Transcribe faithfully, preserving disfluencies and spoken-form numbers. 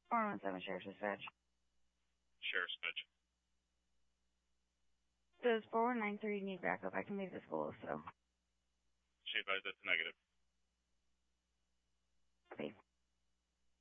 four one seven Sheriff's Dispatch. Sheriff's Dispatch. Does four one nine three need backup? I can leave the school, so. She advised that's negative. Okay.